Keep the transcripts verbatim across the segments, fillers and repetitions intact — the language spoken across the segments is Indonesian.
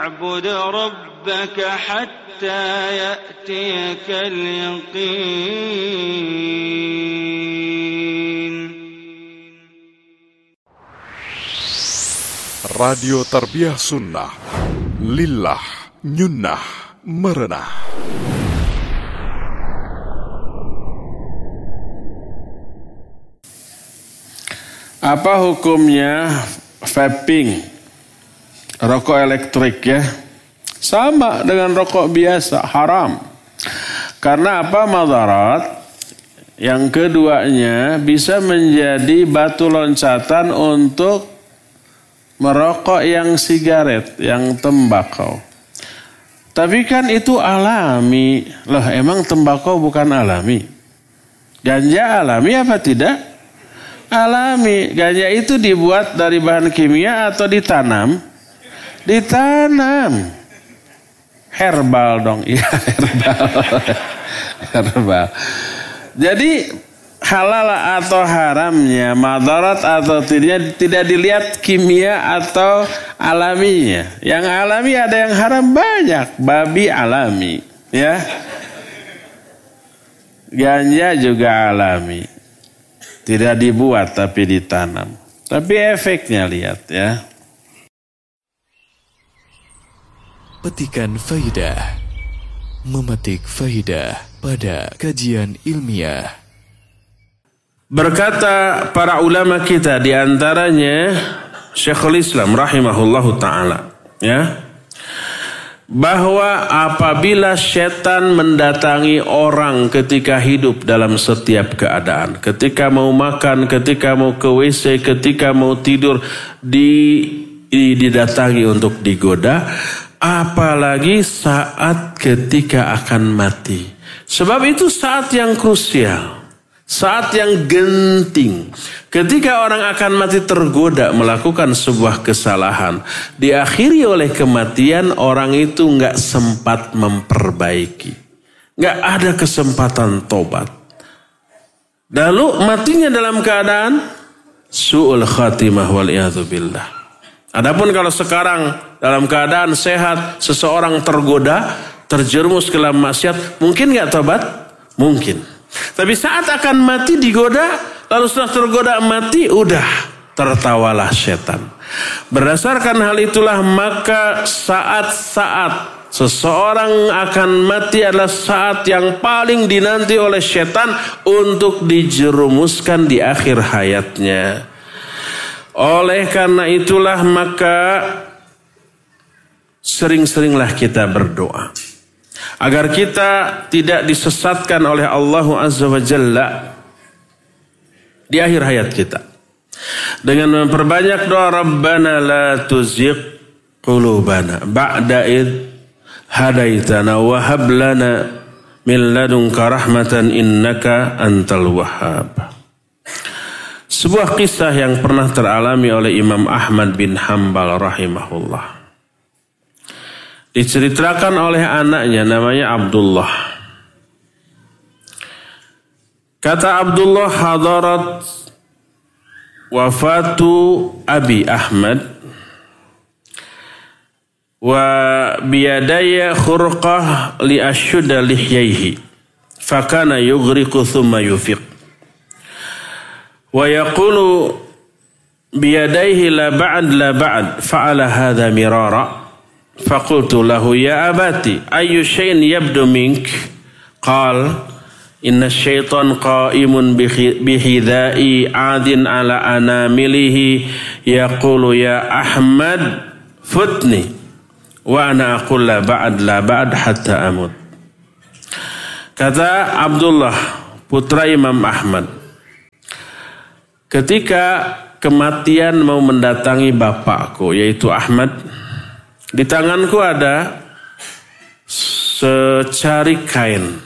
اعبد ربك حتى يأتيك اليقين. Radio Tarbiyah Sunnah, Lillah, Nyunnah, Merenah. Apa hukumnya vaping? Rokok elektrik ya. Sama dengan rokok biasa, haram. Karena apa madarat? Yang keduanya bisa menjadi batu loncatan untuk merokok yang sigaret, yang tembakau. Tapi kan itu alami. Loh, emang tembakau bukan alami? Ganja alami apa tidak? Alami. Ganja itu dibuat dari bahan kimia atau ditanam? Ditanam. Herbal dong. Iya, herbal. Herbal. Jadi halal atau haramnya, madarat atau tidak, tidak dilihat kimia atau alaminya. Yang alami ada yang haram banyak. Babi alami. Ya. Ganja juga alami. Tidak dibuat tapi ditanam. Tapi efeknya lihat ya. Petikan faidah, memetik faidah pada kajian ilmiah. Berkata para ulama kita, di antaranya Syekhul Islam rahimahullahu ta'ala, ya, bahwa apabila setan mendatangi orang ketika hidup dalam setiap keadaan, ketika mau makan, ketika mau ke W C, ketika mau tidur, di, didatangi untuk digoda, apalagi saat ketika akan mati. Sebab itu saat yang krusial, saat yang genting. Ketika orang akan mati tergoda melakukan sebuah kesalahan, diakhiri oleh kematian, orang itu nggak sempat memperbaiki, nggak ada kesempatan tobat. Lalu matinya dalam keadaan su'ul khatimah wal'iyadzubillah. Adapun kalau sekarang dalam keadaan sehat, seseorang tergoda, terjerumus ke dalam maksiat, mungkin nggak tobat? Mungkin. Tapi saat akan mati digoda, lalu setelah tergoda mati, udah tertawalah setan. Berdasarkan hal itulah maka saat-saat seseorang akan mati adalah saat yang paling dinanti oleh setan untuk dijerumuskan di akhir hayatnya. Oleh karena itulah maka sering-seringlah kita berdoa agar kita tidak disesatkan oleh Allah Azza wa Jalla di akhir hayat kita. Dengan memperbanyak doa, Rabbana la tuzigh qulubana ba'da id hadaitana wa hab lana min ladunka rahmatan innaka antal wahhab. Sebuah kisah yang pernah teralami oleh Imam Ahmad bin Hanbal rahimahullah. Diceritakan oleh anaknya namanya Abdullah. Kata Abdullah, hadarat wafatu Abi Ahmad wa biyadaya khurqah li asyuda lihyaihi fakana yughriqu thumma yufiq wa yaqulu biyadaihi la ba'd la ba'd fa'ala hadha mirara faqultu lahu ya abati ayyu shay'in yabdu mink qal inna syaitan qa'imun bihidai adin ala anamilihi yaqulu ya Ahmad futni wa ana aqul la ba'd la ba'd hatta amut. Kata Abdullah putra Imam Ahmad, ketika kematian mau mendatangi bapakku yaitu Ahmad, di tanganku ada secari kain,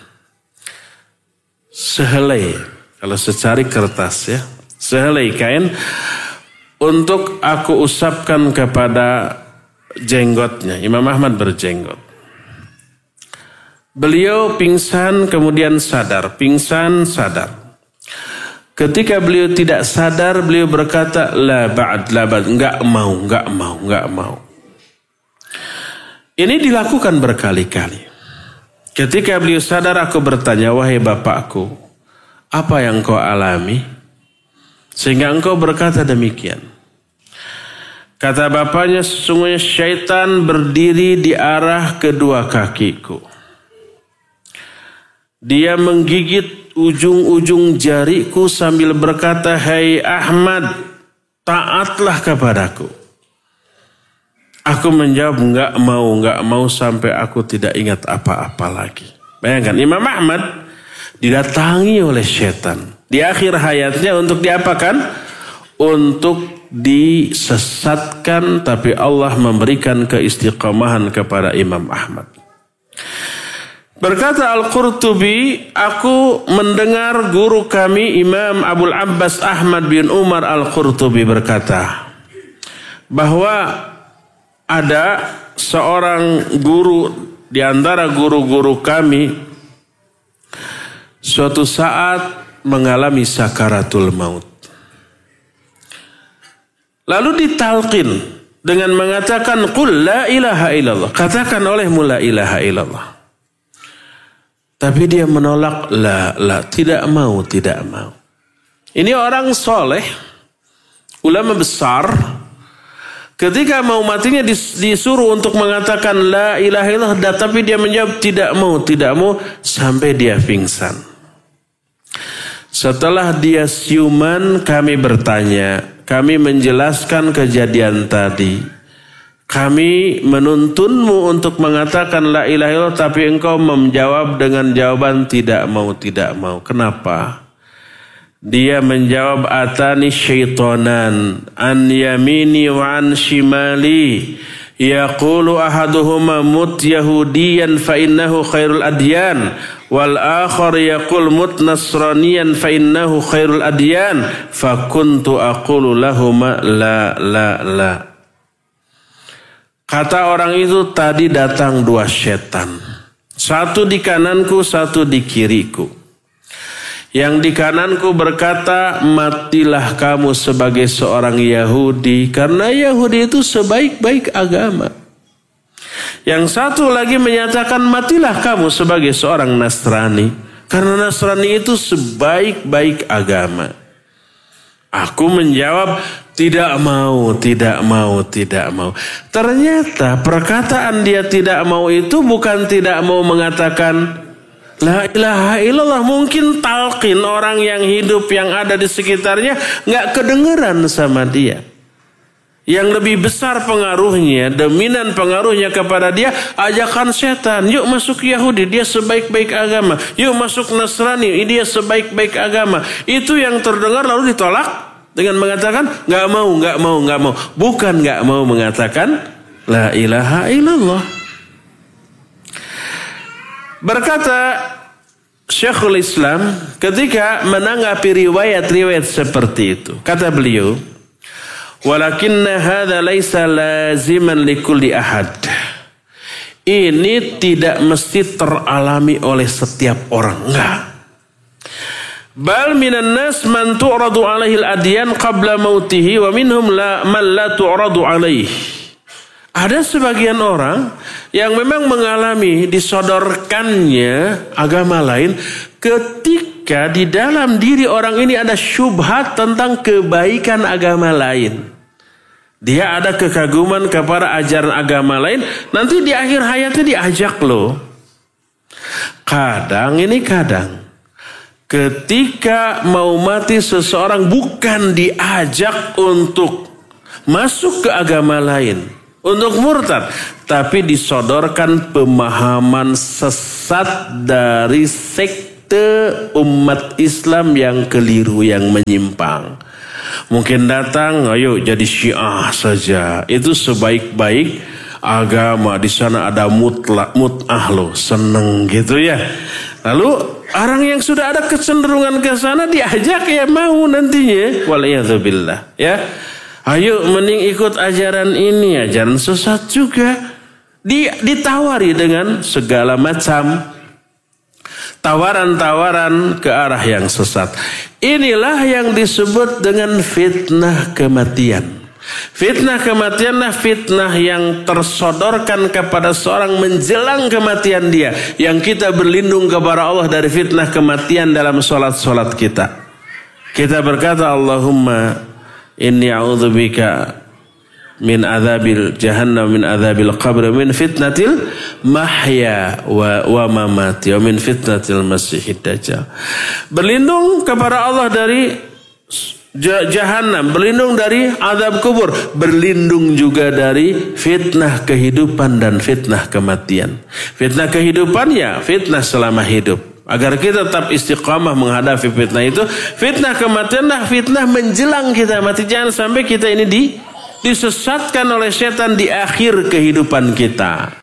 sehelai, kalau secari kertas ya, sehelai kain untuk aku usapkan kepada jenggotnya. Imam Ahmad berjenggot. Beliau pingsan kemudian sadar, pingsan sadar. Ketika beliau tidak sadar, beliau berkata, la ba'd, la ba'd, enggak mau, enggak mau, enggak mau. Ini dilakukan berkali-kali. Ketika beliau sadar, aku bertanya, wahai bapakku, apa yang kau alami sehingga engkau berkata demikian? Kata bapaknya, sesungguhnya syaitan berdiri di arah kedua kakiku. Dia menggigit ujung-ujung jariku sambil berkata, hai Ahmad, taatlah kepadaku. Aku menjawab, enggak mau, enggak mau sampai aku tidak ingat apa-apa lagi. Bayangkan, Imam Ahmad didatangi oleh syaitan. Di akhir hayatnya untuk diapakan? Untuk disesatkan, tapi Allah memberikan keistiqomahan kepada Imam Ahmad. Berkata Al-Qurtubi, aku mendengar guru kami Imam Abul Abbas Ahmad bin Umar Al-Qurtubi berkata bahwa ada seorang guru di antara guru-guru kami suatu saat mengalami sakaratul maut. Lalu ditalqin dengan mengatakan qul la ilaha illallah. Katakan olehmu la ilaha illallah. Tapi dia menolak, la la tidak mau, tidak mau. Ini orang soleh, ulama besar. Ketika mau matinya disuruh untuk mengatakan la ilaha illallah, tapi dia menjawab tidak mau, tidak mau sampai dia pingsan. Setelah dia siuman, kami bertanya, kami menjelaskan kejadian tadi. Kami menuntunmu untuk mengatakan la ilaha illallah, tapi engkau menjawab dengan jawaban tidak mau, tidak mau. Kenapa? Dia menjawab, atani syaitanan an yamini wa an shimali yaqulu ahaduhuma mut yahudiyan fa innahu khairul adyan wal akhar yaqul mut nasraniyan fa innahu khairul adyan fa kuntu aqulu lahuma la la la. Kata orang itu, tadi datang dua setan, satu di kananku, satu di kiriku. Yang di kananku berkata, matilah kamu sebagai seorang Yahudi, karena Yahudi itu sebaik-baik agama. Yang satu lagi menyatakan, matilah kamu sebagai seorang Nasrani, karena Nasrani itu sebaik-baik agama. Aku menjawab, tidak mau, tidak mau, tidak mau. Ternyata perkataan dia tidak mau itu bukan tidak mau mengatakan la ilaha illallah. Mungkin talqin orang yang hidup yang ada di sekitarnya nggak kedengeran sama dia. Yang lebih besar pengaruhnya, dominan pengaruhnya kepada dia, ajakan setan. Yuk masuk Yahudi, dia sebaik-baik agama. Yuk masuk Nasrani, dia sebaik-baik agama. Itu yang terdengar lalu ditolak dengan mengatakan nggak mau, nggak mau, nggak mau. Bukan nggak mau mengatakan la ilaha illallah. Berkata Syekhul Islam ketika menanggapi riwayat-riwayat seperti itu, kata beliau, walakinna hadza laisa laziman likulli ahad. Ini tidak mesti teralami oleh setiap orang, enggak. Bal minan nas man tu'radu alaihi al-adyan qabla mautihi wa minhum la man la tu'radu alaihi. Ada sebagian orang yang memang mengalami disodorkannya agama lain ketika di dalam diri orang ini ada syubhat tentang kebaikan agama lain. Dia ada kekaguman kepada ajaran agama lain, nanti di akhir hayatnya diajak loh. Kadang ini kadang ketika mau mati seseorang bukan diajak untuk masuk ke agama lain, untuk murtad, tapi disodorkan pemahaman sesat dari sekte umat Islam yang keliru, yang menyimpang. Mungkin datang, ayo jadi Syiah saja. Itu sebaik-baik agama. Di sana ada mutlak, mut'ah loh, seneng gitu ya. Lalu orang yang sudah ada kecenderungan ke sana diajak ya mau nantinya. Waliyadzubillah ya. Ayo mending ikut ajaran ini, ajaran sesat juga. Di, ditawari dengan segala macam tawaran-tawaran ke arah yang sesat. Inilah yang disebut dengan fitnah kematian. Fitnah kematianlah fitnah yang tersodorkan kepada seorang menjelang kematian dia. Yang kita berlindung kepada Allah dari fitnah kematian dalam solat-solat kita. Kita berkata, Allahumma inni a'udzubika min adzabil jahannam, min adzabil qabr, min fitnatil mahya wa, wa mamati, wa min fitnatil masihid dajjal. Berlindung kepada Allah dari jahannam, berlindung dari azab kubur, berlindung juga dari fitnah kehidupan dan fitnah kematian. Fitnah kehidupan ya fitnah selama hidup, agar kita tetap istiqamah menghadapi fitnah itu. Fitnah kematian lah fitnah menjelang kita mati. Jangan sampai kita ini di, disesatkan oleh setan di akhir kehidupan kita.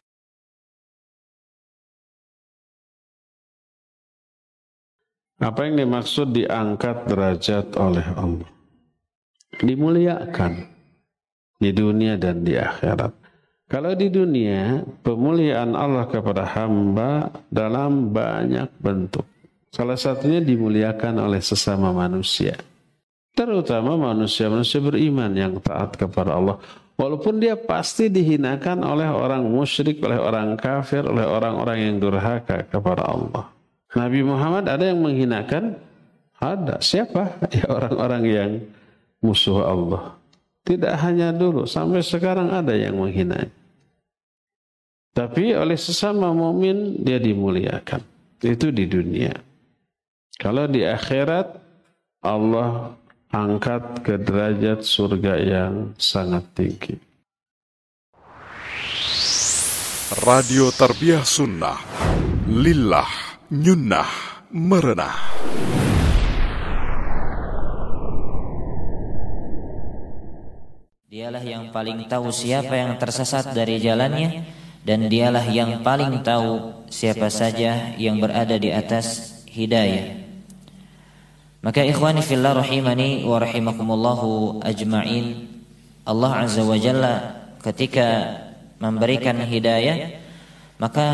Apa yang dimaksud diangkat derajat oleh Allah? Dimuliakan di dunia dan di akhirat. Kalau di dunia, pemuliaan Allah kepada hamba dalam banyak bentuk. Salah satunya dimuliakan oleh sesama manusia. Terutama manusia-manusia beriman yang taat kepada Allah. Walaupun dia pasti dihinakan oleh orang musyrik, oleh orang kafir, oleh orang-orang yang durhaka kepada Allah. Nabi Muhammad ada yang menghinakan? Ada. Siapa? Ya orang-orang yang musuh Allah. Tidak hanya dulu, sampai sekarang ada yang menghina. Tapi oleh sesama mukmin dia dimuliakan. Itu di dunia. Kalau di akhirat Allah angkat ke derajat surga yang sangat tinggi. Radio Tarbiyah Sunnah Lillah Nyunnah Merenah. Dialah yang paling tahu siapa yang tersesat dari jalannya, dan dialah yang paling tahu siapa saja yang berada di atas hidayah. Maka ikhwani fillah rahimani wa rahimakumullahu ajma'in, Allah Azza wa Jalla ketika memberikan hidayah, maka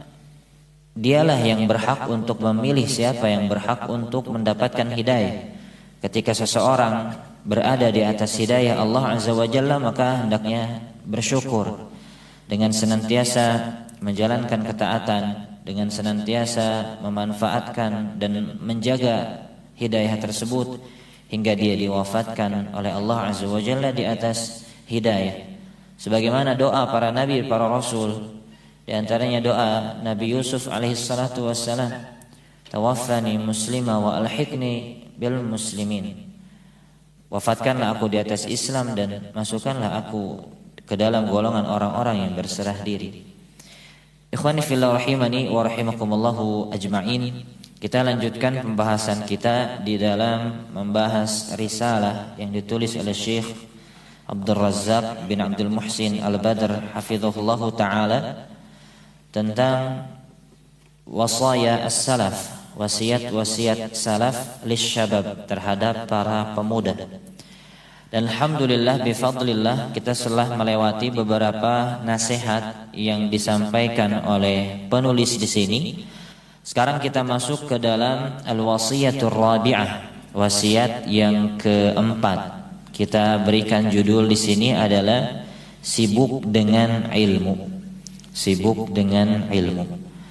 dialah yang berhak untuk memilih siapa yang berhak untuk mendapatkan hidayah. Ketika seseorang berada di atas hidayah Allah Azza wa Jalla, maka hendaknya bersyukur dengan senantiasa menjalankan ketaatan, dengan senantiasa memanfaatkan dan menjaga hidayah tersebut hingga dia diwafatkan oleh Allah Azza wa Jalla di atas hidayah. Sebagaimana doa para nabi, para rasul, di antaranya doa Nabi Yusuf alaihi salatu wassalam, tawaffani muslima wa alhiqni bil muslimin. Wafatkanlah aku di atas Islam dan masukkanlah aku ke dalam golongan orang-orang yang berserah diri. Ikhwani fillah rahimani wa rahimakumullahu ajma'in. Kita lanjutkan pembahasan kita di dalam membahas risalah yang ditulis oleh Syekh Abdul Razzaq bin Abdul Muhsin Al-Badr hafizahullahu ta'ala tentang wasaya as-salaf, wasiat-wasiat salaf lisyabab, terhadap para pemuda. Dan alhamdulillah bifadlillah kita telah melewati beberapa nasihat yang disampaikan oleh penulis di sini. Sekarang kita masuk ke dalam al-wasiyatur rabi'ah, wasiat yang keempat. Kita berikan judul di sini adalah sibuk dengan ilmu. Sibuk dengan ilmu.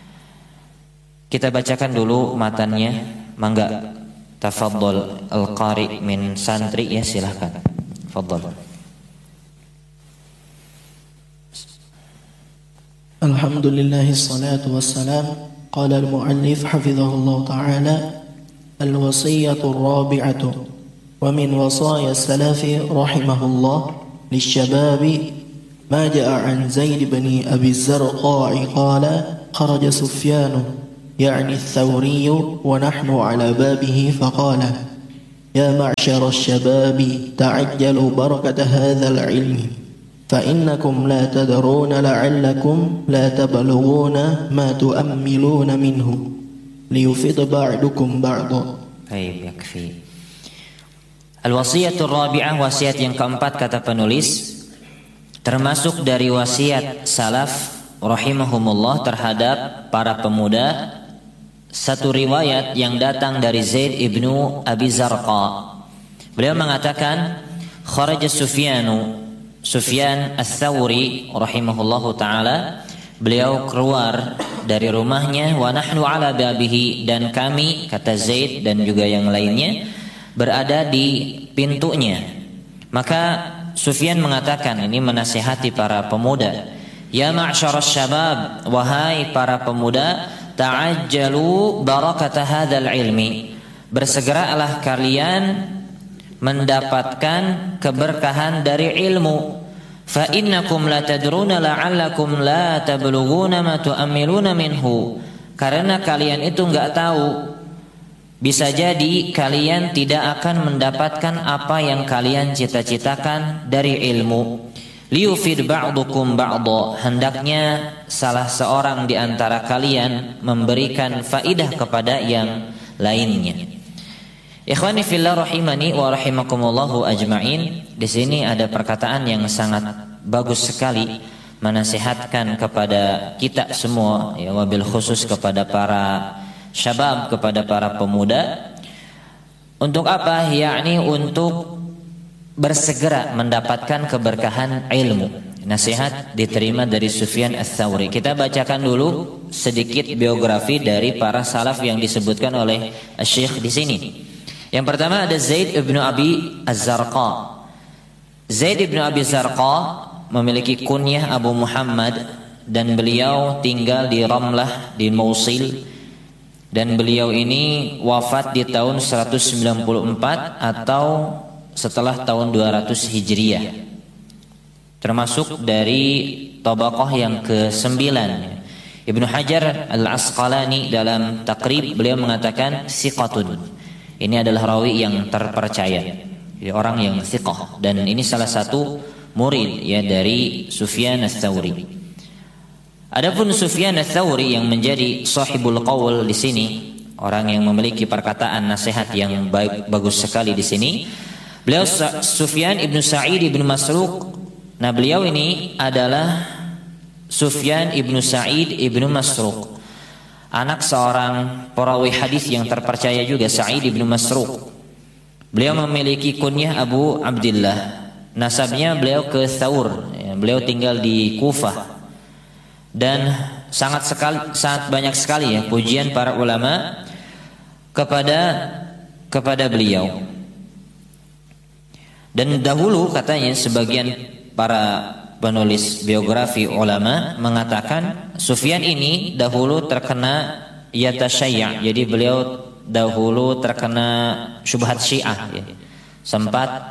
Kita bacakan dulu matannya. Mangga tafadhol al-qari min santri, ya silahkan. Tafadhol. Alhamdulillah salatu wassalam. Qala al-muallif hafizahullah ta'ala, al-wasiyatu ar-rabi'atu wa min wasaya as-salafi rahimahullah lishababi ما جاء عن زيد بن أبي الزرقاء قال خرج سفيان يعني الثوري ونحن على بابه فقال يا معشر الشباب تعجلوا بركة هذا العلم فإنكم لا تدرون لعلكم لا تبلغون ما تؤملون منه ليفيد بعضكم بعضا. Baik, yakfi. Al-wasiyatur rabi'ah, wasiat yang keempat kata penulis, termasuk dari wasiat salaf rahimahumullah terhadap para pemuda. Satu riwayat yang datang dari Zaid ibnu Abi Zarqa, beliau mengatakan kharaja Sufyanu Sufyan Ats-Tsauri rahimahullahu taala, beliau keluar dari rumahnya, wa nahnu ala babihi, dan kami, kata Zaid dan juga yang lainnya, berada di pintunya. Maka Sufyan mengatakan, ini menasihati para pemuda, ya ma'syarasy syabab, wahai para pemuda, ta'ajjalu barakata hadzal ilmi, bersegeralah kalian mendapatkan keberkahan dari ilmu. Fa innakum la tadruna la'allakum la tablughuna ma tu'ammiluna minhu, karena kalian itu enggak tahu, bisa jadi kalian tidak akan mendapatkan apa yang kalian cita-citakan dari ilmu. Liyufid ba'dukum ba'dha, hendaknya salah seorang di antara kalian memberikan faidah kepada yang lainnya. Ikhwani fillah rahimani wa rahimakumullahu ajma'in. Di sini ada perkataan yang sangat bagus sekali, menasihatkan kepada kita semua, ya, wabil khusus kepada para syabab, kepada para pemuda. Untuk apa? Yakni untuk bersegera mendapatkan keberkahan ilmu. Nasihat diterima dari Sufyan Ats-Tsauri. Kita bacakan dulu sedikit biografi dari para salaf yang disebutkan oleh Syekh di sini. Yang pertama ada Zaid ibnu Abi Az-Zarqa. Zaid ibnu Abi Az-Zarqa memiliki kunyah Abu Muhammad, dan beliau tinggal di Ramlah di Mosul, dan beliau ini wafat di tahun seratus sembilan puluh empat atau setelah tahun dua ratus Hijriah, termasuk dari tabaqah yang kesembilan. Ibnu Hajar Al-Asqalani dalam Taqrib beliau mengatakan siqatun, ini adalah rawi yang terpercaya, jadi orang yang thiqah, dan ini salah satu murid ya dari Sufyan Ats-Tsauri. Adapun Sufyan Ats-Tsauri yang menjadi sahibul qaul di sini, orang yang memiliki perkataan nasihat yang baik, bagus sekali di sini, beliau Sufyan ibnu Sa'id ibnu Masruq. Nah, beliau ini adalah Sufyan ibnu Sa'id ibnu Masruq, anak seorang perawi hadis yang terpercaya juga, Sa'id ibnu Masruq. Beliau memiliki kunyah Abu Abdillah. Nasabnya beliau ke Tsaur, beliau tinggal di Kufah, dan sangat sekali, sangat banyak sekali ya pujian para ulama kepada kepada beliau. Dan dahulu katanya sebagian para penulis biografi ulama mengatakan Sufyan ini dahulu terkena yatasyayya, jadi beliau dahulu terkena syubhat Syiah ya. Sempat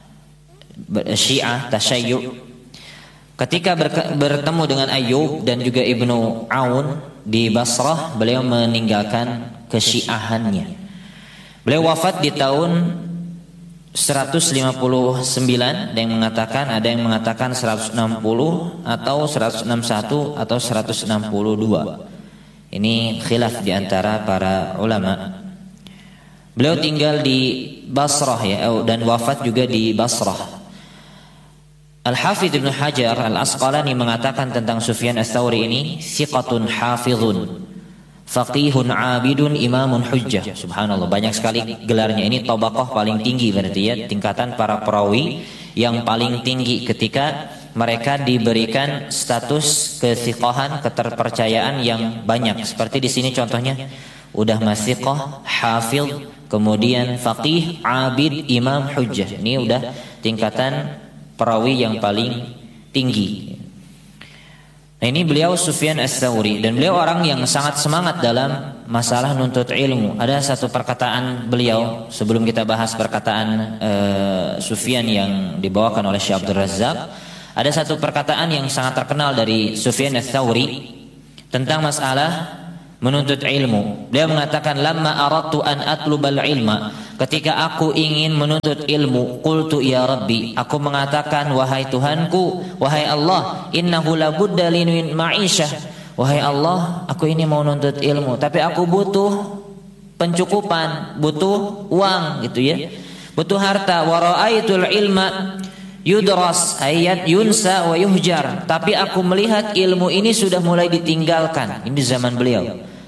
Syiah tasyayyu. Ketika bertemu dengan Ayyub dan juga Ibnu Aun di Basrah, beliau meninggalkan kesyiahannya. Beliau wafat di tahun seratus lima puluh sembilan, ada yang mengatakan, ada yang mengatakan seratus enam puluh atau seratus enam puluh satu atau seratus enam puluh dua. Ini khilaf di antara para ulama. Beliau tinggal di Basrah ya, dan wafat juga di Basrah. Al-Hafidz Ibnu Hajar Al-Asqalani mengatakan tentang Sufyan Ats-Tsauri ini, thiqatun hafizun, faqihun abidun, imamun hujjah. Subhanallah, banyak sekali gelarnya. Ini tabaqah paling tinggi berarti ya, tingkatan para perawi yang paling tinggi ketika mereka diberikan status kethiqahan, keterpercayaan yang banyak. Seperti di sini contohnya, udah mathiqah, hafiz, kemudian faqih, abid, imam, hujjah. Ini udah tingkatan perawi yang paling tinggi. Nah, ini beliau Sufyan Ats-Tsauri, dan beliau orang yang sangat semangat dalam masalah nuntut ilmu. Ada satu perkataan beliau sebelum kita bahas perkataan uh, Sufyan yang dibawakan oleh Syekh Abdul Razzaq. Ada satu perkataan yang sangat terkenal dari Sufyan Ats-Tsauri tentang masalah menuntut ilmu. Beliau mengatakan, lamma aradtu an atlubal ilma, ketika aku ingin menuntut ilmu, qultu ya Rabbi, aku mengatakan, wahai Tuhanku, wahai Allah, innahu labudda li min ma'isyah, wahai Allah, aku ini mau nuntut ilmu, tapi aku butuh pencukupan, butuh uang gitu ya, butuh harta. Wa ra'aitul ilma yudras ayat yunsa wa yuhjar, tapi aku melihat ilmu ini sudah mulai ditinggalkan. Ini zaman beliau,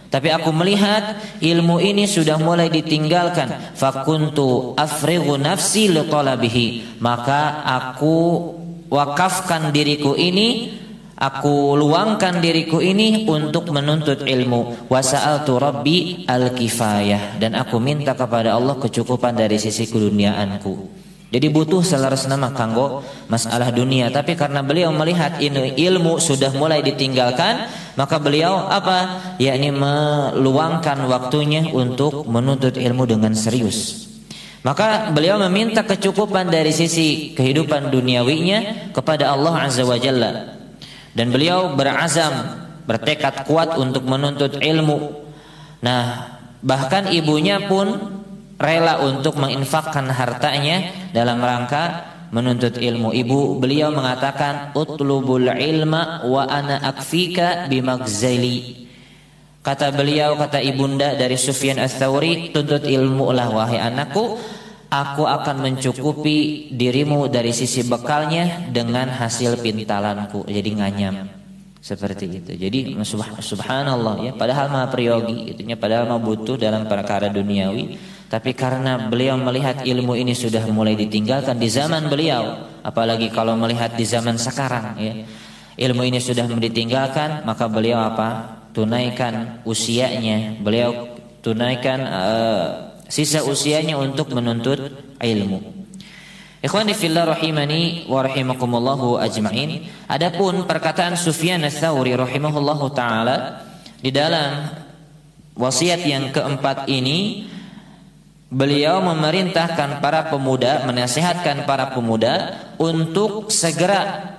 Tapi aku melihat ilmu ini sudah mulai ditinggalkan. Fakuntu afrighu nafsi li talabihi. Maka aku wakafkan diriku ini, aku luangkan diriku ini untuk menuntut ilmu. Wa sa'altu rabbi al-kifayah. Dan aku minta kepada Allah kecukupan dari sisi keduniaanku. Jadi butuh selaras nama kanggo masalah dunia. Tapi karena beliau melihat ini ilmu sudah mulai ditinggalkan, maka beliau apa? Yakni meluangkan waktunya untuk menuntut ilmu dengan serius. Maka beliau meminta kecukupan dari sisi kehidupan duniawinya kepada Allah Azza wa Jalla. Dan beliau berazam, bertekad kuat untuk menuntut ilmu. Nah, bahkan ibunya pun rela untuk menginfakkan hartanya dalam rangka menuntut ilmu. Ibu beliau mengatakan, utlubul ilma wa ana akfika bimagzali. Kata beliau, kata ibunda dari Sufyan Ats-Tsauri, tuntut ilmu lah wahai anakku, aku akan mencukupi dirimu dari sisi bekalnya dengan hasil pintalanku. Jadi nganyam seperti itu. Jadi subhanallah ya, padahal mah priyogi itunya, padahal mah butuh dalam perkara duniawi. Tapi karena beliau melihat ilmu ini sudah mulai ditinggalkan di zaman beliau, apalagi kalau melihat di zaman sekarang ya, ilmu ini sudah ditinggalkan, maka beliau apa? Tunaikan usianya, beliau tunaikan uh, sisa usianya untuk menuntut ilmu. Ikhwani fillah rahimani wa rahimakumullahu ajma'in. Adapun perkataan Sufyan Ats-Tsauri rahimahullahu taala di dalam wasiat yang keempat ini, beliau memerintahkan para pemuda, menasihatkan para pemuda untuk segera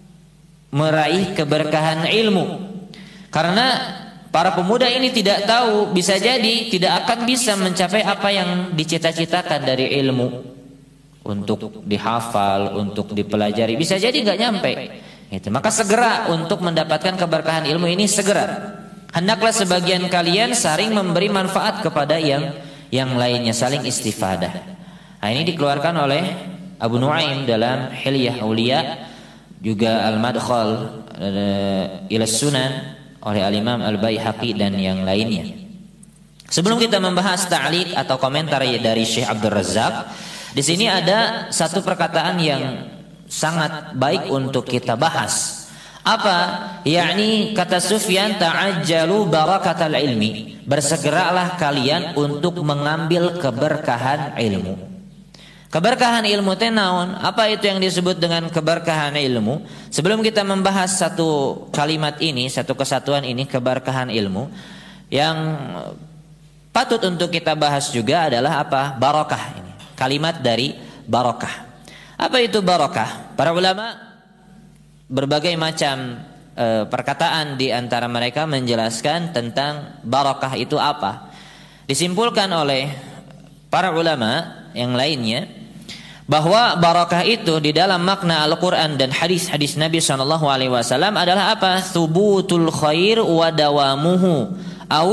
meraih keberkahan ilmu. Karena para pemuda ini tidak tahu, bisa jadi tidak akan bisa mencapai apa yang dicita-citakan dari ilmu. Untuk dihafal, untuk dipelajari, bisa jadi nggak nyampe. Itu. Maka segera untuk mendapatkan keberkahan ilmu ini segera. Hendaklah sebagian kalian saling memberi manfaat kepada yang yang lainnya, saling istifadah. Nah, ini dikeluarkan oleh Abu Nuaim dalam Hilyah Auliya, juga Al-Madkhal uh, ila Sunan oleh Al-Imam Al-Baihaqi dan yang lainnya. Sebelum kita membahas ta'liq atau komentar dari Syekh Abdul Razzaq, di sini ada satu perkataan yang sangat baik untuk kita bahas. Apa? Yakni kata Sufyan, ta'ajjalu barakatal ilmi. Bersegeralah kalian untuk mengambil keberkahan ilmu. Keberkahan ilmu teh naon? Apa itu yang disebut dengan keberkahan ilmu? Sebelum kita membahas satu kalimat ini, satu kesatuan ini, keberkahan ilmu, yang patut untuk kita bahas juga adalah apa? Barakah ini. Kalimat dari barakah. Apa itu barakah? Para ulama berbagai macam e, perkataan di antara mereka menjelaskan tentang barakah itu apa. Disimpulkan oleh para ulama yang lainnya bahwa barakah itu di dalam makna Al-Quran dan hadis-hadis Nabi shallallahu alaihi wasallam adalah apa? Thubutul khair wa dawamuhu, au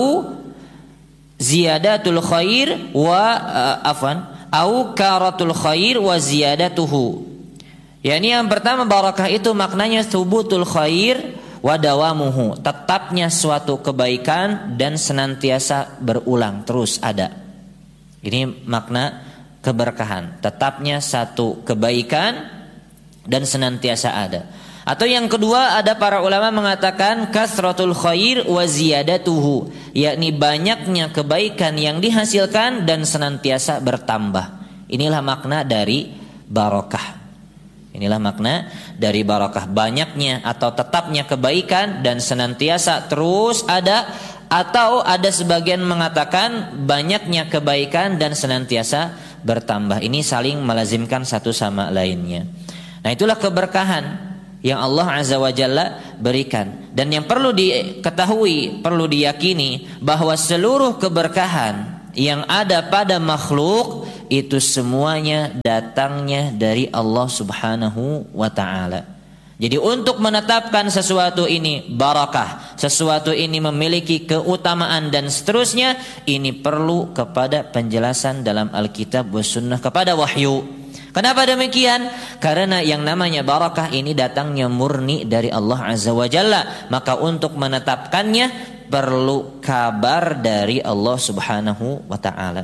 ziyadatul khair wa uh, afwan au karatul khair wa ziyadatuhu. Yani yang pertama, barakah itu maknanya thubutul khair wa dawamuhu, tetapnya suatu kebaikan dan senantiasa berulang, terus ada. Ini makna keberkahan, tetapnya satu kebaikan dan senantiasa ada. Atau yang kedua, ada para ulama mengatakan kasratul khair wa ziyadatuhu, yakni banyaknya kebaikan yang dihasilkan dan senantiasa bertambah. Inilah makna dari barakah. Inilah makna dari barakah, banyaknya atau tetapnya kebaikan dan senantiasa terus ada. Atau ada sebagian mengatakan banyaknya kebaikan dan senantiasa bertambah. Ini saling melazimkan satu sama lainnya. Nah, itulah keberkahan yang Allah Azza wa Jalla berikan. Dan yang perlu diketahui, perlu diyakini bahwa seluruh keberkahan yang ada pada makhluk itu semuanya datangnya dari Allah Subhanahu wa ta'ala. Jadi untuk menetapkan sesuatu ini barakah, sesuatu ini memiliki keutamaan dan seterusnya, ini perlu kepada penjelasan dalam Alkitab wa Sunnah, kepada wahyu. Kenapa demikian? Karena yang namanya barakah ini datangnya murni dari Allah Azza wa Jalla. Maka untuk menetapkannya perlu kabar dari Allah Subhanahu wa taala.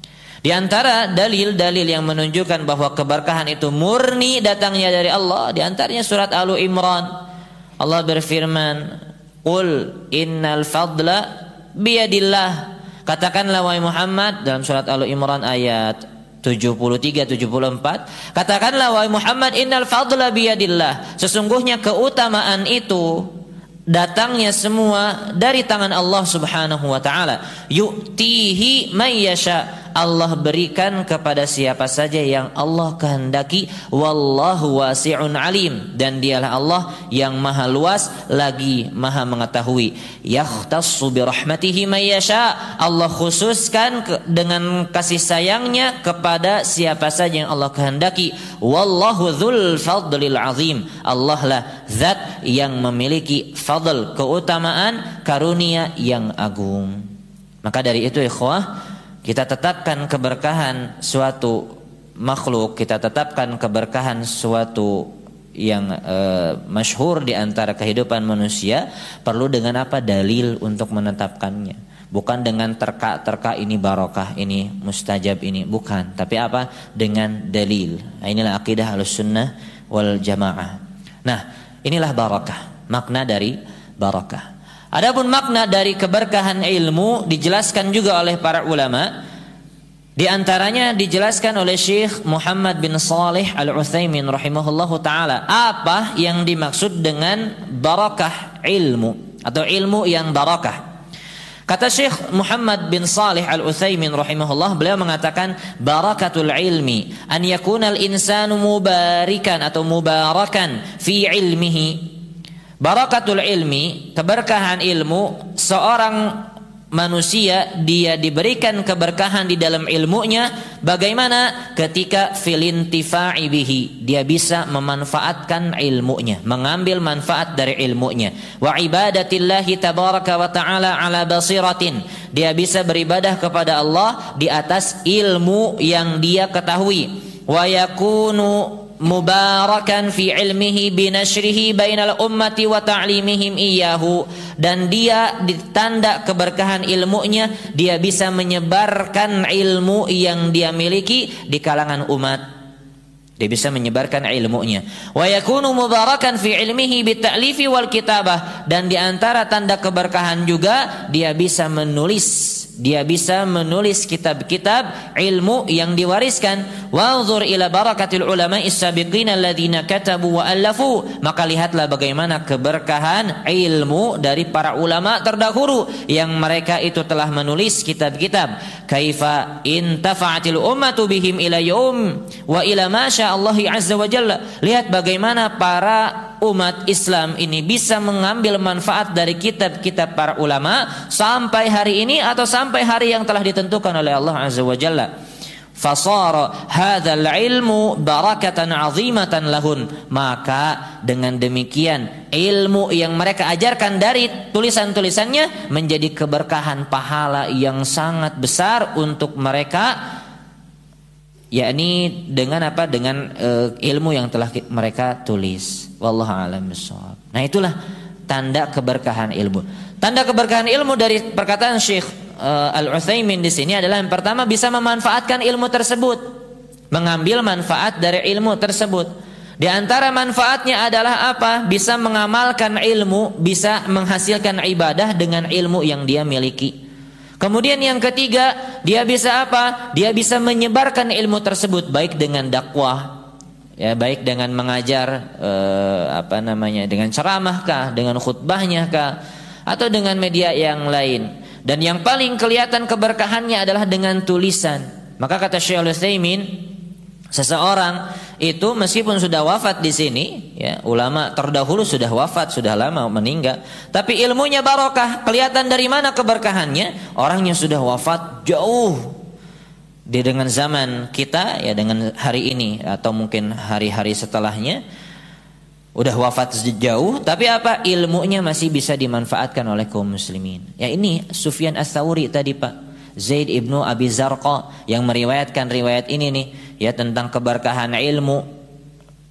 Di antara dalil-dalil yang menunjukkan bahwa keberkahan itu murni datangnya dari Allah, di antaranya surat Al Imran. Allah berfirman, "Qul innal fadla biyadillah." Katakanlah wahai Muhammad dalam surat Al Imran ayat tujuh puluh tiga tujuh puluh empat, katakanlah wahai Muhammad, innal fadla biyadillah, sesungguhnya keutamaan itu datangnya semua dari tangan Allah Subhanahu wa taala. Yu'tihi may yasha, Allah berikan kepada siapa saja yang Allah kehendaki. Wallahu wasi'un alim, dan dialah Allah yang maha luas lagi maha mengetahui. Yakhtassu bi rahmatihi may yasha, Allah khususkan ke, dengan kasih sayangnya kepada siapa saja yang Allah kehendaki. Wallahu dzul fadlil azim, Allah lah zat yang memiliki fadl, keutamaan, karunia yang agung. Maka dari itu ikhwah, kita tetapkan keberkahan suatu makhluk, kita tetapkan keberkahan suatu yang e, masyhur di antara kehidupan manusia, perlu dengan apa? Dalil untuk menetapkannya. Bukan dengan terka-terka ini barokah, ini mustajab, ini bukan. Tapi apa? Dengan dalil. Nah, inilah akidah Ahlussunnah wal Jamaah. Nah, inilah barakah, makna dari barakah. Adapun makna dari keberkahan ilmu dijelaskan juga oleh para ulama. Di antaranya dijelaskan oleh Syekh Muhammad bin Shalih Al-Utsaimin rahimahullahu taala, apa yang dimaksud dengan barakah ilmu atau ilmu yang barakah. Kata Syekh Muhammad bin Shalih Al-Utsaimin rahimahullah, beliau mengatakan barakatul ilmi an yakuna al-insanu mubarikan atau mubarakan fi ilmihi. Barakatul ilmi, keberkahan ilmu, seorang manusia dia diberikan keberkahan di dalam ilmunya. Bagaimana? Ketika filintifa'i bihi, dia bisa memanfaatkan ilmunya, mengambil manfaat dari ilmunya. Wa ibadatillahi tabaraka wa ta'ala ala basiratin, dia bisa beribadah kepada Allah di atas ilmu yang dia ketahui. Wa yakunu mubarakan fi ilmihi binashrihi bainal ummati wa ta'limihim iyyahu, dan dia ditanda keberkahan ilmunya, dia bisa menyebarkan ilmu yang dia miliki di kalangan umat. Dia bisa menyebarkan ilmunya. Wa yakunu mubarakan fi ilmihi bita'lifi wal kitabah, dan di antara tanda keberkahan juga dia bisa menulis, dia bisa menulis kitab-kitab ilmu yang diwariskan. Wanzur ila barakatil ulama'i sabiqina alladzina katabu wa allafu, maka lihatlah bagaimana keberkahan ilmu dari para ulama terdahulu yang mereka itu telah menulis kitab-kitab. Kaifa intafa'atil ummatu bihim ila yaum wa ila ma syaa Allah azza wa jalla. Lihat bagaimana para umat Islam ini bisa mengambil manfaat dari kitab-kitab para ulama sampai hari ini atau sampai hari yang telah ditentukan oleh Allah azza wa jalla. Fasara hadzal ilmu barakatan azimatan lahun, maka dengan demikian ilmu yang mereka ajarkan dari tulisan-tulisannya menjadi keberkahan pahala yang sangat besar untuk mereka, yakni dengan apa? Dengan uh, ilmu yang telah mereka tulis. Wallahu a'lam bishawab. Nah, itulah tanda keberkahan ilmu. Tanda keberkahan ilmu dari perkataan Syekh Uh, Al-Utsaimin di sini adalah yang pertama, bisa memanfaatkan ilmu tersebut, mengambil manfaat dari ilmu tersebut. Di antara manfaatnya adalah apa? Bisa mengamalkan ilmu, bisa menghasilkan ibadah dengan ilmu yang dia miliki. Kemudian yang ketiga, dia bisa apa? Dia bisa menyebarkan ilmu tersebut, baik dengan dakwah, ya, baik dengan mengajar, uh, apa namanya, dengan ceramah kah, dengan khutbahnya kah, atau dengan media yang lain. Dan yang paling kelihatan keberkahannya adalah dengan tulisan. Maka kata Syekh Al-Utsaimin, seseorang itu meskipun sudah wafat di sini, ya, ulama terdahulu sudah wafat, sudah lama meninggal, tapi ilmunya barokah. Kelihatan dari mana keberkahannya? Orangnya sudah wafat jauh di dengan zaman kita, ya, dengan hari ini atau mungkin hari-hari setelahnya, udah wafat jauh, tapi apa? Ilmunya masih bisa dimanfaatkan oleh kaum muslimin. Ya, ini Sufyan Ats-Tsauri tadi, Pak. Zaid ibnu Abi Zarqa yang meriwayatkan riwayat ini nih, ya, tentang keberkahan ilmu.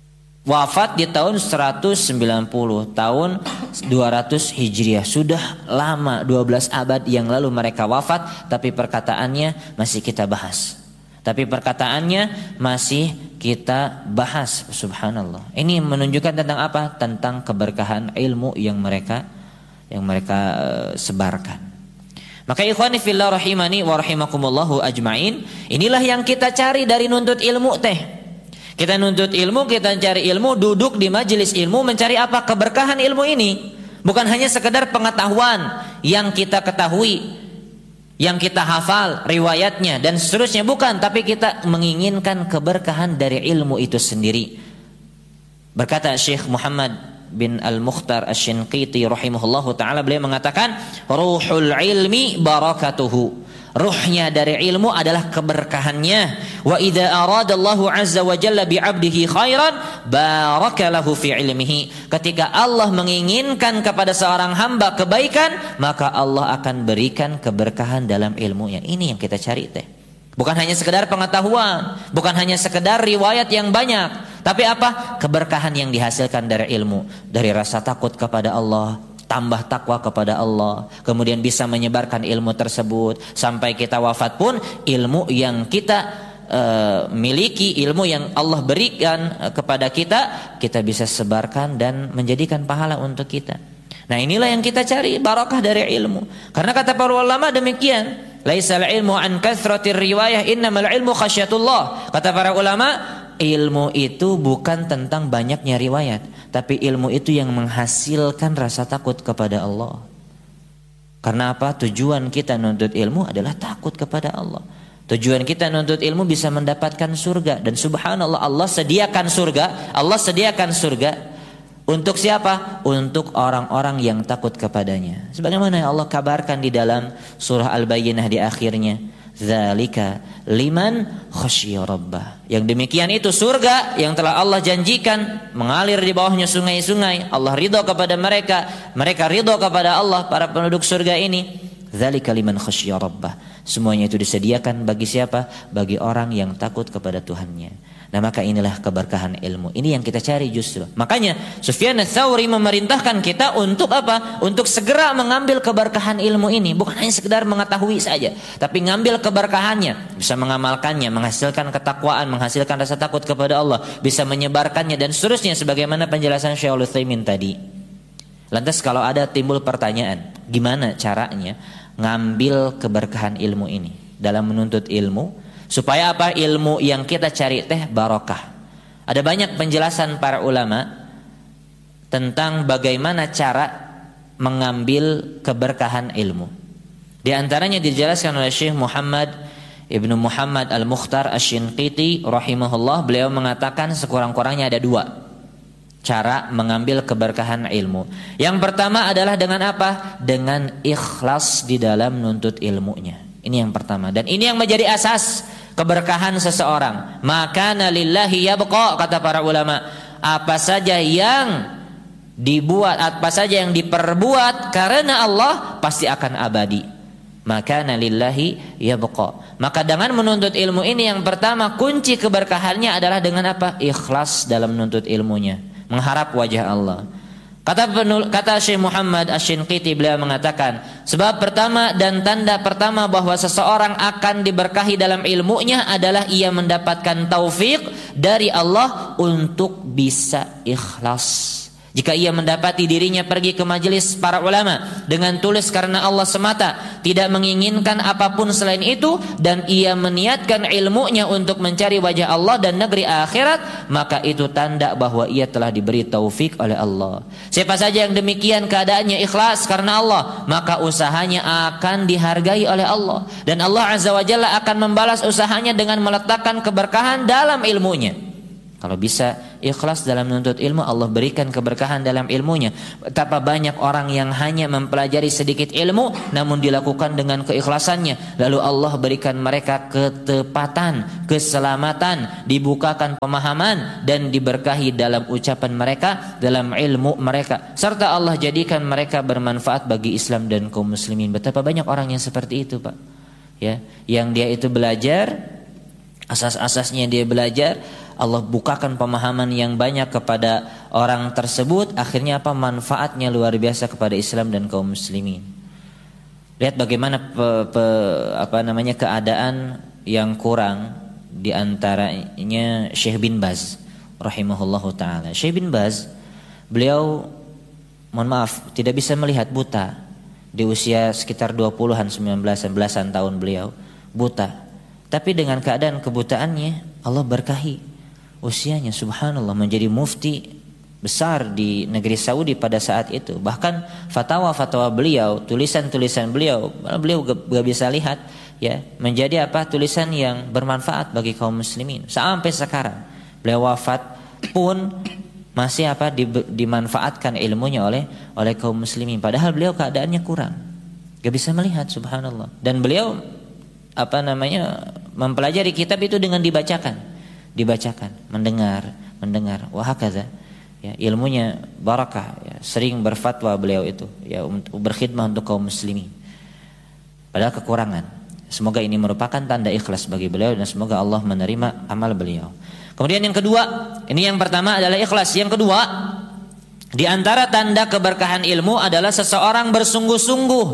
Wafat di tahun seratus sembilan puluh, tahun dua ratus Hijriah. Sudah lama, dua belas abad yang lalu mereka wafat, tapi perkataannya masih kita bahas. Tapi perkataannya masih kita bahas. Subhanallah. Ini menunjukkan tentang apa? Tentang keberkahan ilmu yang mereka yang mereka uh, sebarkan. Maka ikhwani fillah rahimani wa rahimakumullahu ajmain, inilah yang kita cari dari nuntut ilmu teh. Kita nuntut ilmu, kita cari ilmu, duduk di majelis ilmu mencari apa? Keberkahan ilmu ini. Bukan hanya sekedar pengetahuan yang kita ketahui, yang kita hafal riwayatnya dan seterusnya, bukan, tapi kita menginginkan keberkahan dari ilmu itu sendiri. Berkata Syekh Muhammad bin Al-Mukhtar Asy-Shinqiti rahimahullahu taala, beliau mengatakan ruhul ilmi barakatuhu. Ruhnya dari ilmu adalah keberkahannya. Wa idza aradallahu azza wa jalla bi 'abdihi khairan barakalahu fi ilmihi. Ketika Allah menginginkan kepada seorang hamba kebaikan, maka Allah akan berikan keberkahan dalam ilmunya. Ini yang kita cari teh. Bukan hanya sekedar pengetahuan, bukan hanya sekedar riwayat yang banyak, tapi apa? Keberkahan yang dihasilkan dari ilmu, dari rasa takut kepada Allah, tambah takwa kepada Allah, kemudian bisa menyebarkan ilmu tersebut sampai kita wafat pun ilmu yang kita uh, miliki, ilmu yang Allah berikan uh, kepada kita, kita bisa sebarkan dan menjadikan pahala untuk kita. Nah, inilah yang kita cari, barakah dari ilmu. Karena kata para ulama demikian, laisal ilmu an kathratir riwayah, innamal ilmu khasyatullah. Kata para ulama, ilmu itu bukan tentang banyaknya riwayat, tapi ilmu itu yang menghasilkan rasa takut kepada Allah. Karena apa? Tujuan kita nuntut ilmu adalah takut kepada Allah. Tujuan kita nuntut ilmu bisa mendapatkan surga. Dan subhanallah, Allah sediakan surga. Allah sediakan surga untuk siapa? Untuk orang-orang yang takut kepadanya. Sebagaimana Allah kabarkan di dalam surah Al-Bayyinah di akhirnya, dzalika liman khasyiya rabbah. Yang demikian itu surga yang telah Allah janjikan, mengalir di bawahnya sungai-sungai. Allah ridha kepada mereka, mereka ridha kepada Allah, para penduduk surga ini. Dzalika liman khasyiya rabbah. Semuanya itu disediakan bagi siapa? Bagi orang yang takut kepada Tuhannya. Nah, maka inilah keberkahan ilmu. Ini yang kita cari justru. Makanya Sufyan Ats-Tsauri memerintahkan kita untuk apa? Untuk segera mengambil keberkahan ilmu ini. Bukan hanya sekedar mengetahui saja, tapi ngambil keberkahannya, bisa mengamalkannya, menghasilkan ketakwaan, menghasilkan rasa takut kepada Allah, bisa menyebarkannya dan seterusnya, sebagaimana penjelasan Syaikh Utsaimin tadi. Lantas kalau ada timbul pertanyaan, gimana caranya ngambil keberkahan ilmu ini dalam menuntut ilmu? Supaya apa? Ilmu yang kita cari teh barokah. Ada banyak penjelasan para ulama tentang bagaimana cara mengambil keberkahan ilmu. Di antaranya dijelaskan oleh Syekh Muhammad Ibnu Muhammad Al-Mukhtar Asy-Shinqiti rahimahullah. Beliau mengatakan sekurang-kurangnya ada dua cara mengambil keberkahan ilmu. Yang pertama adalah dengan apa? Dengan ikhlas di dalam menuntut ilmunya. Ini yang pertama, dan ini yang menjadi asas keberkahan seseorang. Makana lillahi yabqa, kata para ulama. Apa saja yang dibuat, apa saja yang diperbuat karena Allah pasti akan abadi. Makana lillahi yabqa. Maka dengan menuntut ilmu ini, yang pertama kunci keberkahannya adalah dengan apa? Ikhlas dalam menuntut ilmunya, mengharap wajah Allah. Kata penul, kata Syekh Muhammad Asy-Shinqiti, beliau mengatakan, sebab pertama dan tanda pertama bahwa seseorang akan diberkahi dalam ilmunya adalah ia mendapatkan taufik dari Allah untuk bisa ikhlas. Jika ia mendapati dirinya pergi ke majelis para ulama dengan tulus karena Allah semata, tidak menginginkan apapun selain itu, dan ia meniatkan ilmunya untuk mencari wajah Allah dan negeri akhirat, maka itu tanda bahwa ia telah diberi taufik oleh Allah. Siapa saja yang demikian keadaannya ikhlas karena Allah, maka usahanya akan dihargai oleh Allah, dan Allah Azza wa Jalla akan membalas usahanya dengan meletakkan keberkahan dalam ilmunya. Kalau bisa ikhlas dalam menuntut ilmu, Allah berikan keberkahan dalam ilmunya. Betapa banyak orang yang hanya mempelajari sedikit ilmu namun dilakukan dengan keikhlasannya, lalu Allah berikan mereka ketepatan, keselamatan, dibukakan pemahaman dan diberkahi dalam ucapan mereka, dalam ilmu mereka, serta Allah jadikan mereka bermanfaat bagi Islam dan kaum muslimin. Betapa banyak orang yang seperti itu, Pak. Ya, yang dia itu belajar, asas-asasnya dia belajar, Allah bukakan pemahaman yang banyak kepada orang tersebut, akhirnya apa? Manfaatnya luar biasa kepada Islam dan kaum muslimin. Lihat bagaimana pe, pe, apa namanya keadaan yang kurang di antaranya Syekh bin Baz rahimahullahu taala. Syekh bin Baz, beliau mohon maaf tidak bisa melihat, buta. Di usia sekitar dua puluhan, sembilan belasan belasan tahun beliau buta. Tapi dengan keadaan kebutaannya Allah berkahi usianya, subhanallah, menjadi mufti besar di negeri Saudi pada saat itu. Bahkan fatwa-fatwa beliau, tulisan-tulisan beliau, beliau gak bisa lihat ya, menjadi apa? Tulisan yang bermanfaat bagi kaum muslimin. Sampai sekarang beliau wafat pun masih apa? Di, dimanfaatkan ilmunya oleh oleh kaum muslimin. Padahal beliau keadaannya kurang, gak bisa melihat, subhanallah. Dan beliau apa namanya mempelajari kitab itu dengan dibacakan, dibacakan, mendengar, mendengar. Wahakaza. Ya, ilmunya barakah, ya, sering berfatwa beliau itu ya untuk berkhidmah untuk kaum muslimin. Padahal kekurangan. Semoga ini merupakan tanda ikhlas bagi beliau dan semoga Allah menerima amal beliau. Kemudian yang kedua, ini yang pertama adalah ikhlas. Yang kedua, di antara tanda keberkahan ilmu adalah seseorang bersungguh-sungguh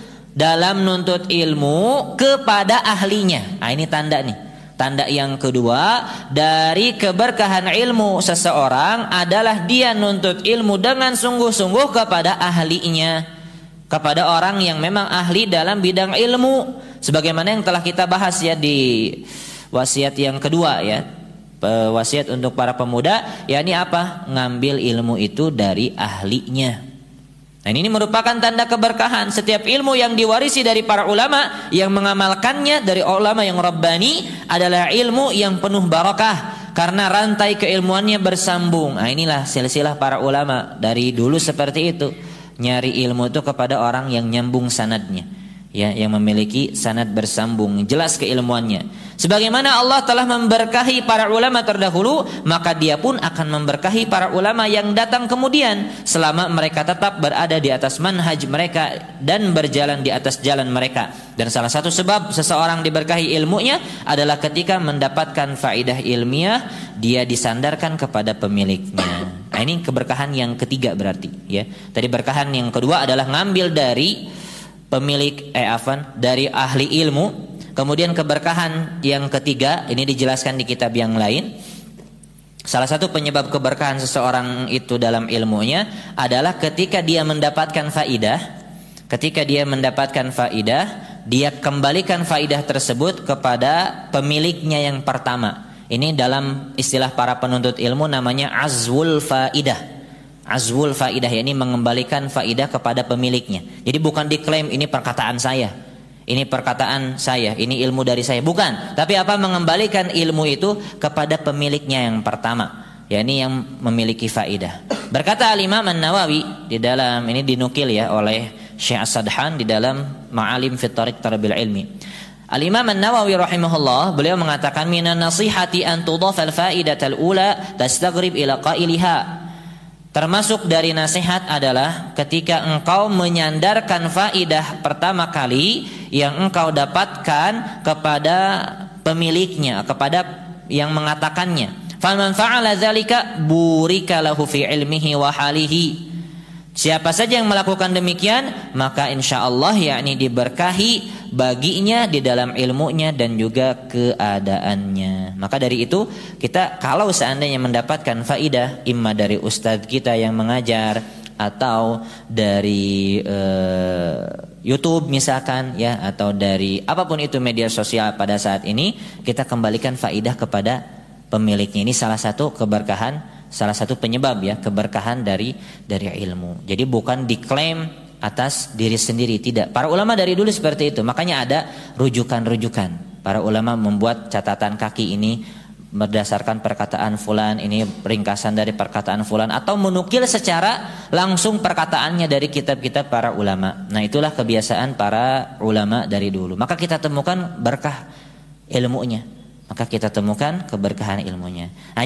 dalam menuntut ilmu kepada ahlinya. Nah, ini tanda nih. Tanda yang kedua dari keberkahan ilmu seseorang adalah dia nuntut ilmu dengan sungguh-sungguh kepada ahlinya, kepada orang yang memang ahli dalam bidang ilmu. Sebagaimana yang telah kita bahas ya di wasiat yang kedua ya, wasiat untuk para pemuda, yakni apa? Ngambil ilmu itu dari ahlinya. Nah, ini merupakan tanda keberkahan. Setiap ilmu yang diwarisi dari para ulama yang mengamalkannya dari ulama yang rabbani adalah ilmu yang penuh barakah karena rantai keilmuannya bersambung. Nah, inilah silsilah para ulama dari dulu seperti itu. Nyari ilmu itu kepada orang yang nyambung sanadnya, ya, yang memiliki sanad bersambung, jelas keilmuannya. Sebagaimana Allah telah memberkahi para ulama terdahulu, maka dia pun akan memberkahi para ulama yang datang kemudian selama mereka tetap berada di atas manhaj mereka dan berjalan di atas jalan mereka. Dan salah satu sebab seseorang diberkahi ilmunya adalah ketika mendapatkan faedah ilmiah, dia disandarkan kepada pemiliknya. Nah, ini keberkahan yang ketiga berarti ya. Tadi berkahan yang kedua adalah ngambil dari pemilik eh afan dari ahli ilmu. Kemudian keberkahan yang ketiga ini dijelaskan di kitab yang lain. Salah satu penyebab keberkahan seseorang itu dalam ilmunya adalah ketika dia mendapatkan faidah, ketika dia mendapatkan faidah, dia kembalikan faidah tersebut kepada pemiliknya yang pertama. Ini dalam istilah para penuntut ilmu namanya azwul faidah. Azwul faidah, yakni mengembalikan faidah kepada pemiliknya. Jadi bukan diklaim ini perkataan saya, ini perkataan saya, ini ilmu dari saya, bukan. Tapi apa? Mengembalikan ilmu itu kepada pemiliknya yang pertama, yakni yang memiliki faidah. Berkata Al-Imam An-Nawawi di dalam ini dinukil ya oleh Syekh As-Sadhan di dalam Ma'alim fi Thariq Talabil Ilmi. Al-Imam An-Nawawi rahimahullah beliau mengatakan minan nasihati an tudhaf al-faidatal ula tastaghrib ila qailiha. Termasuk dari nasihat adalah ketika engkau menyandarkan faidah pertama kali yang engkau dapatkan kepada pemiliknya, kepada yang mengatakannya. Faman fa'ala dzalika burika lahu fi ilmihi wa halihi. Siapa saja yang melakukan demikian, maka insyaallah yakni diberkahi baginya di dalam ilmunya dan juga keadaannya. Maka dari itu kita kalau seandainya mendapatkan faidah imma dari ustadz kita yang mengajar atau dari uh, YouTube misalkan ya, atau dari apapun itu media sosial pada saat ini, kita kembalikan faidah kepada pemiliknya. Ini salah satu keberkahan, salah satu penyebab ya keberkahan dari dari ilmu. Jadi bukan diklaim atas diri sendiri, tidak. Para ulama dari dulu seperti itu. Makanya ada rujukan-rujukan. Para ulama membuat catatan kaki ini berdasarkan perkataan fulan, ini ringkasan dari perkataan fulan, atau menukil secara langsung perkataannya dari kitab-kitab para ulama. Nah, itulah kebiasaan para ulama dari dulu. Maka kita temukan berkah ilmunya. Maka kita temukan keberkahan ilmunya. Nah,